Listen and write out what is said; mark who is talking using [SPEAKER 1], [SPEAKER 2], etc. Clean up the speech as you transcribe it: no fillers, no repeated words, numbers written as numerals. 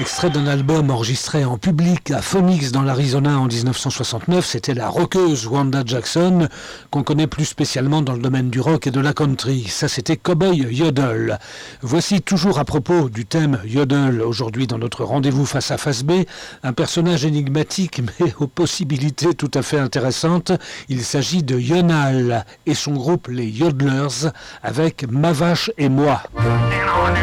[SPEAKER 1] Extrait d'un album enregistré en public à Phoenix dans l'Arizona en 1969, c'était la rockeuse Wanda Jackson, qu'on connaît plus spécialement dans le domaine du rock et de la country. Ça, c'était Cowboy Yodel. Voici, toujours à propos du thème Yodel, aujourd'hui dans notre rendez-vous face à face B, un personnage énigmatique mais aux possibilités tout à fait intéressantes. Il s'agit de Yonal et son groupe les Yodelers avec Ma Vache et moi.